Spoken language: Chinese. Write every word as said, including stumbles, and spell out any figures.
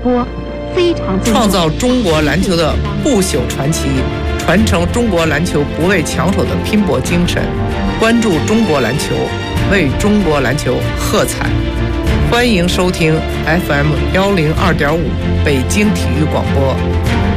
播，非常创造中国篮球的不朽传奇，传承中国篮球不畏强手的拼搏精神，关注中国篮球，为中国篮球喝彩。欢迎收听 F M 幺零二点五北京体育广播。